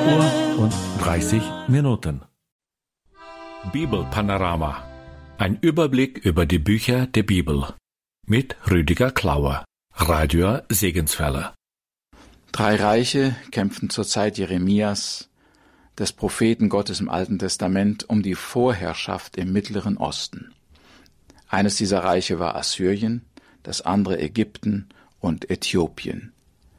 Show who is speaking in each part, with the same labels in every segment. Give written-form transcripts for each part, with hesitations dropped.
Speaker 1: 12:30 Bibelpanorama. Ein Überblick über die Bücher der Bibel. Mit Rüdiger Klauer, Radio Segenswelle.
Speaker 2: 3 Reiche kämpften zur Zeit Jeremias, des Propheten Gottes im Alten Testament, um die Vorherrschaft im Mittleren Osten. Eines dieser Reiche war Assyrien, das andere Ägypten und Äthiopien.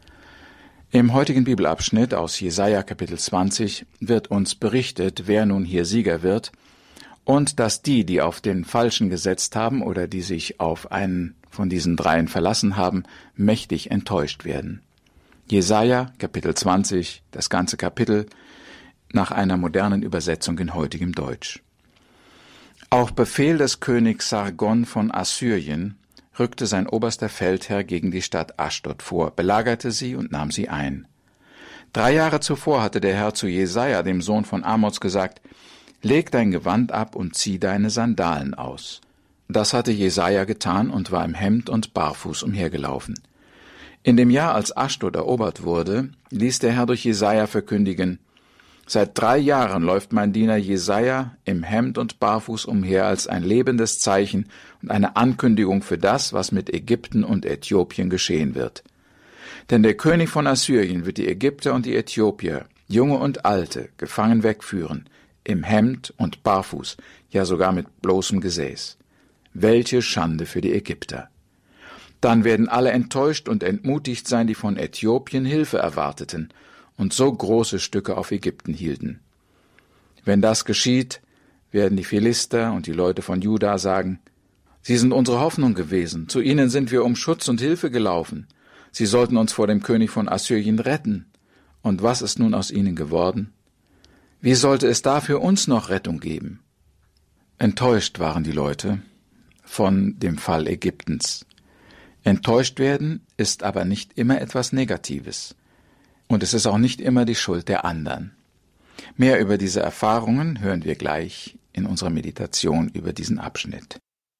Speaker 2: Im heutigen Bibelabschnitt aus Jesaja Kapitel 20 wird uns berichtet, wer nun hier Sieger wird und dass die auf den Falschen gesetzt haben oder die sich auf einen von diesen 3 verlassen haben, mächtig enttäuscht werden. Jesaja Kapitel 20, das ganze Kapitel, nach einer modernen Übersetzung in heutigem Deutsch. Auf Befehl des Königs Sargon von Assyrien rückte sein oberster Feldherr gegen die Stadt Aschdod vor, belagerte sie und nahm sie ein. 3 Jahre zuvor hatte der Herr zu Jesaja, dem Sohn von Amoz, gesagt: Leg dein Gewand ab und zieh deine Sandalen aus. Das hatte Jesaja getan und war im Hemd und barfuß umhergelaufen. In dem Jahr, als Aschdod erobert wurde, ließ der Herr durch Jesaja verkündigen: Seit 3 Jahren läuft mein Diener Jesaja im Hemd und barfuß umher als ein lebendes Zeichen und eine Ankündigung für das, was mit Ägypten und Äthiopien geschehen wird. Denn der König von Assyrien wird die Ägypter und die Äthiopier, Junge und Alte, gefangen wegführen, im Hemd und barfuß, ja sogar mit bloßem Gesäß. Welche Schande für die Ägypter! Dann werden alle enttäuscht und entmutigt sein, die von Äthiopien Hilfe erwarteten und so große Stücke auf Ägypten hielten. Wenn das geschieht, werden die Philister und die Leute von Juda sagen: Sie sind unsere Hoffnung gewesen, zu ihnen sind wir um Schutz und Hilfe gelaufen. Sie sollten uns vor dem König von Assyrien retten. Und was ist nun aus ihnen geworden? Wie sollte es da für uns noch Rettung geben? Enttäuscht waren die Leute von dem Fall Ägyptens. Enttäuscht werden ist aber nicht immer etwas Negatives. Und es ist auch nicht immer die Schuld der anderen. Mehr über diese Erfahrungen hören wir gleich in unserer Meditation über diesen Abschnitt.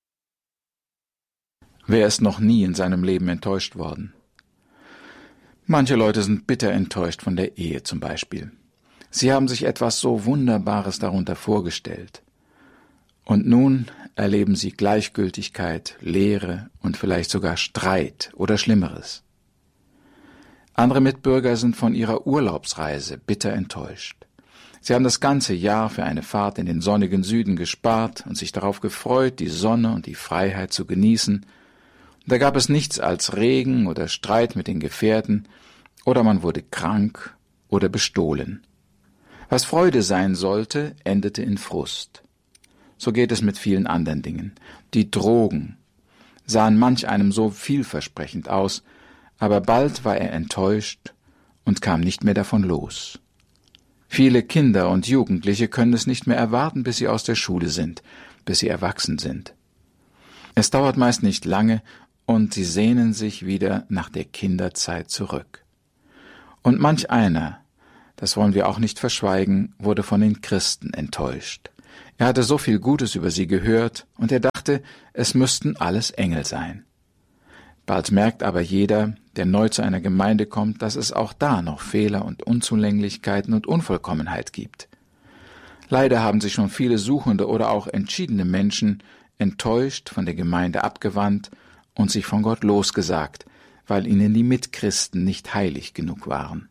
Speaker 2: Wer ist noch nie in seinem Leben enttäuscht worden? Manche Leute sind bitter enttäuscht von der Ehe zum Beispiel. Sie haben sich etwas so Wunderbares darunter vorgestellt. Und nun erleben sie Gleichgültigkeit, Leere und vielleicht sogar Streit oder Schlimmeres. Andere Mitbürger sind von ihrer Urlaubsreise bitter enttäuscht. Sie haben das ganze Jahr für eine Fahrt in den sonnigen Süden gespart und sich darauf gefreut, die Sonne und die Freiheit zu genießen. Da gab es nichts als Regen oder Streit mit den Gefährten, oder man wurde krank oder bestohlen. Was Freude sein sollte, endete in Frust. So geht es mit vielen anderen Dingen. Die Drogen sahen manch einem so vielversprechend aus, aber bald war er enttäuscht und kam nicht mehr davon los. Viele Kinder und Jugendliche können es nicht mehr erwarten, bis sie aus der Schule sind, bis sie erwachsen sind. Es dauert meist nicht lange und sie sehnen sich wieder nach der Kinderzeit zurück. Und manch einer, das wollen wir auch nicht verschweigen, wurde von den Christen enttäuscht. Er hatte so viel Gutes über sie gehört und er dachte, es müssten alles Engel sein. Bald merkt aber jeder, der neu zu einer Gemeinde kommt, dass es auch da noch Fehler und Unzulänglichkeiten und Unvollkommenheit gibt. Leider haben sich schon viele suchende oder auch entschiedene Menschen enttäuscht von der Gemeinde abgewandt und sich von Gott losgesagt, weil ihnen die Mitchristen nicht heilig genug waren.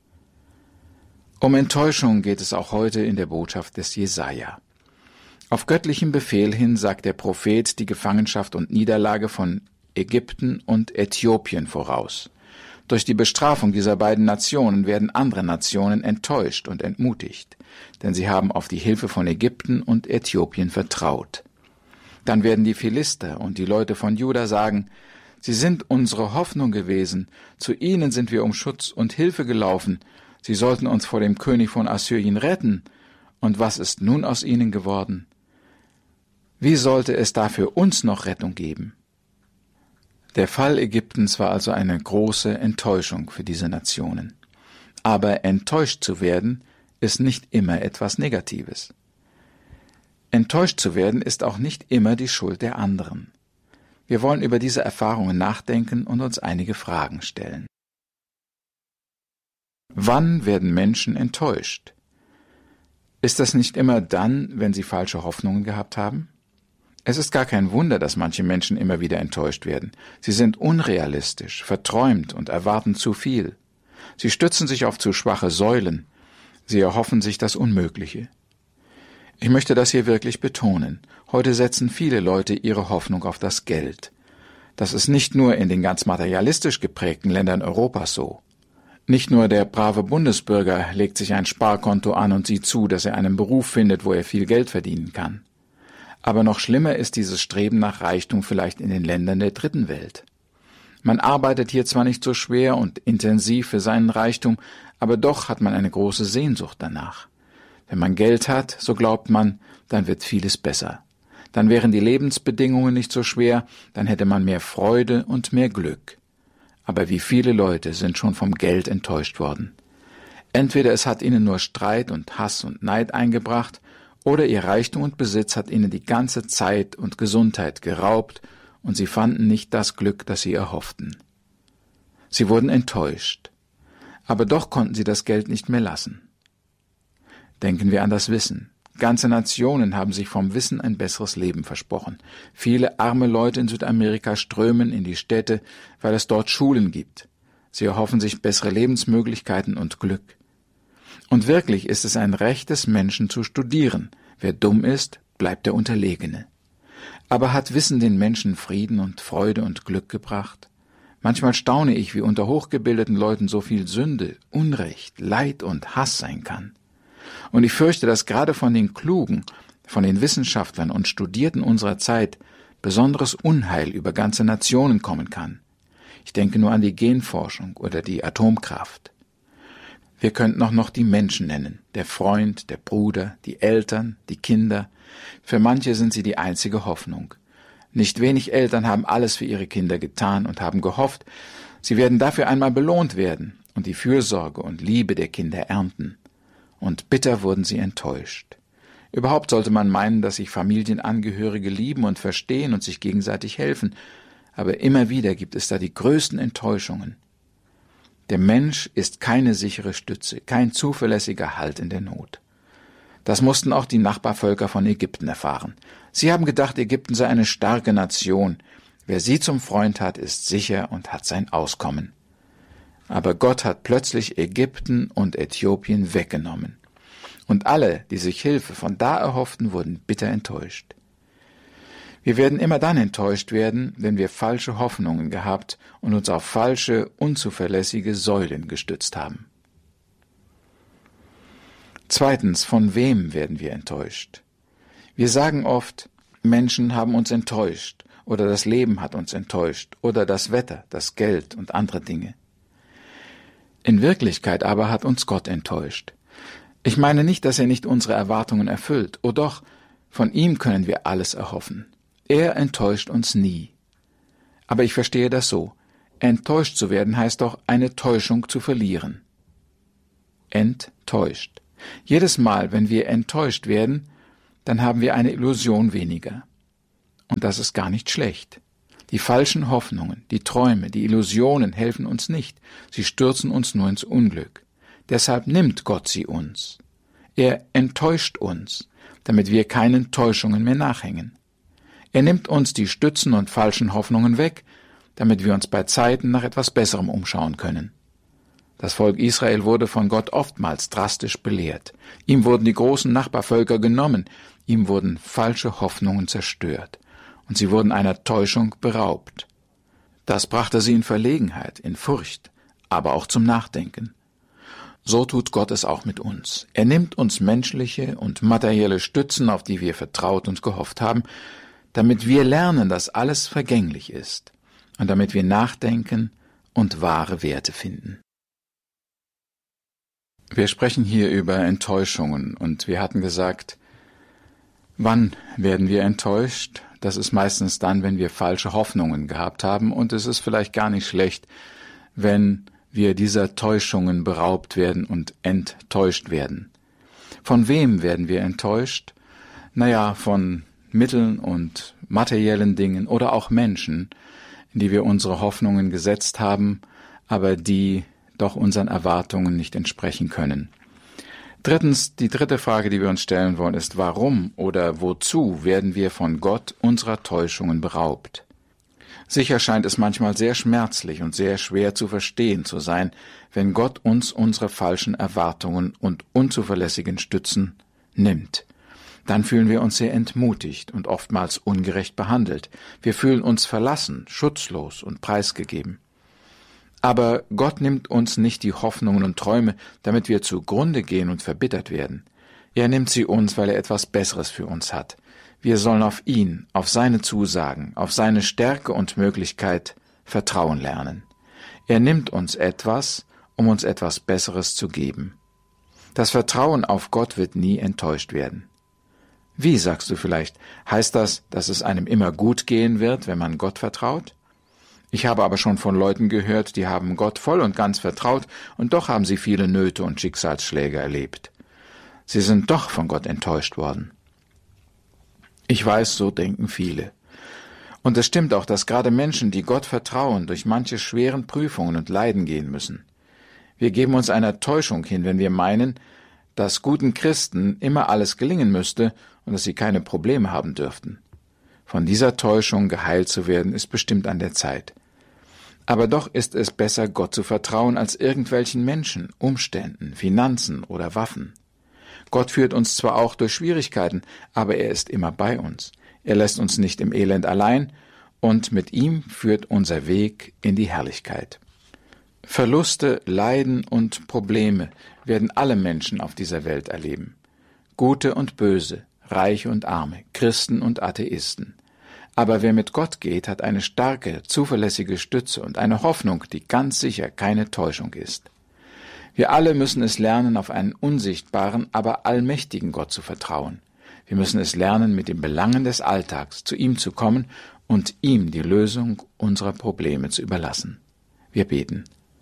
Speaker 2: Um Enttäuschung geht es auch heute in der Botschaft des Jesaja. Auf göttlichen Befehl hin sagt der Prophet die Gefangenschaft und Niederlage von Ägypten und Äthiopien voraus. Durch die Bestrafung dieser beiden Nationen werden andere Nationen enttäuscht und entmutigt, denn sie haben auf die Hilfe von Ägypten und Äthiopien vertraut. Dann werden die Philister und die Leute von Juda sagen: Sie sind unsere Hoffnung gewesen, zu ihnen sind wir um Schutz und Hilfe gelaufen, sie sollten uns vor dem König von Assyrien retten, und was ist nun aus ihnen geworden? Wie sollte es da für uns noch Rettung geben? Der Fall Ägyptens war also eine große Enttäuschung für diese Nationen. Aber enttäuscht zu werden, ist nicht immer etwas Negatives. Enttäuscht zu werden ist auch nicht immer die Schuld der anderen. Wir wollen über diese Erfahrungen nachdenken und uns einige Fragen stellen. Wann werden Menschen enttäuscht? Ist das nicht immer dann, wenn sie falsche Hoffnungen gehabt haben? Es ist gar kein Wunder, dass manche Menschen immer wieder enttäuscht werden. Sie sind unrealistisch, verträumt und erwarten zu viel. Sie stützen sich auf zu schwache Säulen. Sie erhoffen sich das Unmögliche. Ich möchte das hier wirklich betonen. Heute setzen viele Leute ihre Hoffnung auf das Geld. Das ist nicht nur in den ganz materialistisch geprägten Ländern Europas so. Nicht nur der brave Bundesbürger legt sich ein Sparkonto an und sieht zu, dass er einen Beruf findet, wo er viel Geld verdienen kann. Aber noch schlimmer ist dieses Streben nach Reichtum vielleicht in den Ländern der dritten Welt. Man arbeitet hier zwar nicht so schwer und intensiv für seinen Reichtum, aber doch hat man eine große Sehnsucht danach. Wenn man Geld hat, so glaubt man, dann wird vieles besser. Dann wären die Lebensbedingungen nicht so schwer, dann hätte man mehr Freude und mehr Glück. Aber wie viele Leute sind schon vom Geld enttäuscht worden? Entweder es hat ihnen nur Streit und Hass und Neid eingebracht, oder ihr Reichtum und Besitz hat ihnen die ganze Zeit und Gesundheit geraubt und sie fanden nicht das Glück, das sie erhofften. Sie wurden enttäuscht, aber doch konnten sie das Geld nicht mehr lassen. Denken wir an das Wissen. Ganze Nationen haben sich vom Wissen ein besseres Leben versprochen. Viele arme Leute in Südamerika strömen in die Städte, weil es dort Schulen gibt. Sie erhoffen sich bessere Lebensmöglichkeiten und Glück. Und wirklich ist es ein Recht des Menschen zu studieren. Wer dumm ist, bleibt der Unterlegene. Aber hat Wissen den Menschen Frieden und Freude und Glück gebracht? Manchmal staune ich, wie unter hochgebildeten Leuten so viel Sünde, Unrecht, Leid und Hass sein kann. Und ich fürchte, dass gerade von den Klugen, von den Wissenschaftlern und Studierten unserer Zeit besonderes Unheil über ganze Nationen kommen kann. Ich denke nur an die Genforschung oder die Atomkraft. Wir könnten auch noch die Menschen nennen, der Freund, der Bruder, die Eltern, die Kinder. Für manche sind sie die einzige Hoffnung. Nicht wenig Eltern haben alles für ihre Kinder getan und haben gehofft, sie werden dafür einmal belohnt werden und die Fürsorge und Liebe der Kinder ernten. Und bitter wurden sie enttäuscht. Überhaupt sollte man meinen, dass sich Familienangehörige lieben und verstehen und sich gegenseitig helfen, aber immer wieder gibt es da die größten Enttäuschungen. Der Mensch ist keine sichere Stütze, kein zuverlässiger Halt in der Not. Das mussten auch die Nachbarvölker von Ägypten erfahren. Sie haben gedacht, Ägypten sei eine starke Nation. Wer sie zum Freund hat, ist sicher und hat sein Auskommen. Aber Gott hat plötzlich Ägypten und Äthiopien weggenommen. Und alle, die sich Hilfe von da erhofften, wurden bitter enttäuscht. Wir werden immer dann enttäuscht werden, wenn wir falsche Hoffnungen gehabt und uns auf falsche, unzuverlässige Säulen gestützt haben. Zweitens, von wem werden wir enttäuscht? Wir sagen oft, Menschen haben uns enttäuscht oder das Leben hat uns enttäuscht oder das Wetter, das Geld und andere Dinge. In Wirklichkeit aber hat uns Gott enttäuscht. Ich meine nicht, dass er nicht unsere Erwartungen erfüllt. Oh doch, von ihm können wir alles erhoffen. Er enttäuscht uns nie. Aber ich verstehe das so. Enttäuscht zu werden heißt doch, eine Täuschung zu verlieren. Enttäuscht. Jedes Mal, wenn wir enttäuscht werden, dann haben wir eine Illusion weniger. Und das ist gar nicht schlecht. Die falschen Hoffnungen, die Träume, die Illusionen helfen uns nicht. Sie stürzen uns nur ins Unglück. Deshalb nimmt Gott sie uns. Er enttäuscht uns, damit wir keinen Täuschungen mehr nachhängen. Er nimmt uns die Stützen und falschen Hoffnungen weg, damit wir uns bei Zeiten nach etwas Besserem umschauen können. Das Volk Israel wurde von Gott oftmals drastisch belehrt. Ihm wurden die großen Nachbarvölker genommen, ihm wurden falsche Hoffnungen zerstört. Und sie wurden einer Täuschung beraubt. Das brachte sie in Verlegenheit, in Furcht, aber auch zum Nachdenken. So tut Gott es auch mit uns. Er nimmt uns menschliche und materielle Stützen, auf die wir vertraut und gehofft haben, damit wir lernen, dass alles vergänglich ist und damit wir nachdenken und wahre Werte finden. Wir sprechen hier über Enttäuschungen und wir hatten gesagt, wann werden wir enttäuscht? Das ist meistens dann, wenn wir falsche Hoffnungen gehabt haben und es ist vielleicht gar nicht schlecht, wenn wir dieser Täuschungen beraubt werden und enttäuscht werden. Von wem werden wir enttäuscht? Naja, von Mitteln und materiellen Dingen oder auch Menschen, in die wir unsere Hoffnungen gesetzt haben, aber die doch unseren Erwartungen nicht entsprechen können. Drittens, die dritte Frage, die wir uns stellen wollen, ist, warum oder wozu werden wir von Gott unserer Täuschungen beraubt? Sicher scheint es manchmal sehr schmerzlich und sehr schwer zu verstehen zu sein, wenn Gott uns unsere falschen Erwartungen und unzuverlässigen Stützen nimmt. Dann fühlen wir uns sehr entmutigt und oftmals ungerecht behandelt. Wir fühlen uns verlassen, schutzlos und preisgegeben. Aber Gott nimmt uns nicht die Hoffnungen und Träume, damit wir zugrunde gehen und verbittert werden. Er nimmt sie uns, weil er etwas Besseres für uns hat. Wir sollen auf ihn, auf seine Zusagen, auf seine Stärke und Möglichkeit vertrauen lernen. Er nimmt uns etwas, um uns etwas Besseres zu geben. Das Vertrauen auf Gott wird nie enttäuscht werden. Wie, sagst du vielleicht, heißt das, dass es einem immer gut gehen wird, wenn man Gott vertraut? Ich habe aber schon von Leuten gehört, die haben Gott voll und ganz vertraut, und doch haben sie viele Nöte und Schicksalsschläge erlebt. Sie sind doch von Gott enttäuscht worden. Ich weiß, so denken viele. Und es stimmt auch, dass gerade Menschen, die Gott vertrauen, durch manche schweren Prüfungen und Leiden gehen müssen. Wir geben uns einer Täuschung hin, wenn wir meinen, dass guten Christen immer alles gelingen müsste und dass sie keine Probleme haben dürften. Von dieser Täuschung geheilt zu werden, ist bestimmt an der Zeit. Aber doch ist es besser, Gott zu vertrauen, als irgendwelchen Menschen, Umständen, Finanzen oder Waffen. Gott führt uns zwar auch durch Schwierigkeiten, aber er ist immer bei uns. Er lässt uns nicht im Elend allein, und mit ihm führt unser Weg in die Herrlichkeit. Verluste, Leiden und Probleme werden alle Menschen auf dieser Welt erleben. Gute und Böse, Reiche und Arme, Christen und Atheisten. Aber wer mit Gott geht, hat eine starke, zuverlässige Stütze und eine Hoffnung, die ganz sicher keine Täuschung ist. Wir alle müssen es lernen, auf einen unsichtbaren, aber allmächtigen Gott zu vertrauen. Wir müssen es lernen, mit den Belangen des Alltags zu ihm zu kommen und ihm die Lösung unserer Probleme zu überlassen. Wir beten.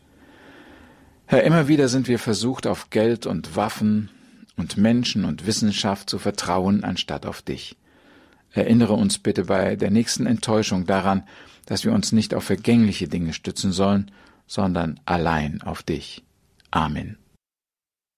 Speaker 2: Herr, immer wieder sind wir versucht, auf Geld und Waffen und Menschen und Wissenschaft zu vertrauen, anstatt auf dich. Erinnere uns bitte bei der nächsten Enttäuschung daran, dass wir uns nicht auf vergängliche Dinge stützen sollen, sondern allein auf dich. Amen.